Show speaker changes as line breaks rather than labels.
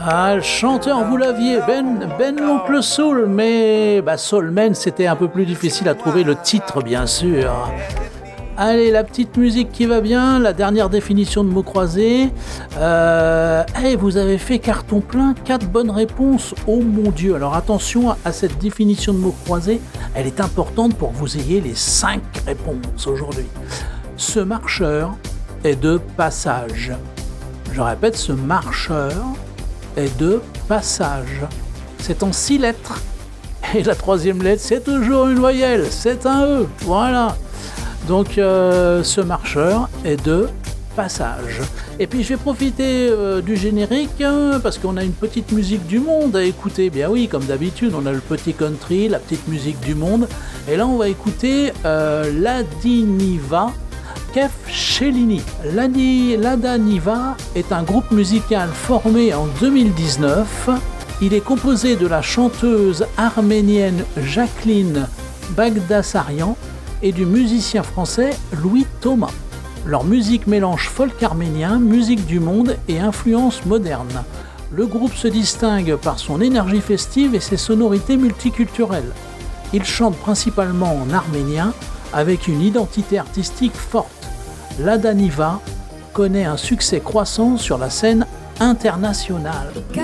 Ah, le chanteur, vous l'aviez, Ben l'oncle Soul, mais Soul Man, c'était un peu plus difficile à trouver le titre, bien sûr. Allez, la petite musique qui va bien, la dernière définition de mots croisés. Vous avez fait carton plein, 4 bonnes réponses. Oh mon Dieu, alors attention à cette définition de mots croisés, elle est importante pour que vous ayez les 5 réponses aujourd'hui. Ce marcheur est de passage. Je répète, ce marcheur est de passage. C'est en 6 lettres. Et la 3e lettre, c'est toujours une voyelle, c'est un E. Voilà. Donc ce marcheur est de passage. Et puis je vais profiter du générique parce qu'on a une petite musique du monde à écouter. Bien oui, comme d'habitude, on a le petit country, la petite musique du monde. Et là, on va écouter Ladiniva Kef Chelini. Ladiniva est un groupe musical formé en 2019. Il est composé de la chanteuse arménienne Jacqueline Bagdasarian et du musicien français Louis Thomas. Leur musique mélange folk arménien, musique du monde et influence moderne. Le groupe se distingue par son énergie festive et ses sonorités multiculturelles. Il chante principalement en arménien avec une identité artistique forte. Ladiniva connaît un succès croissant sur la scène internationale.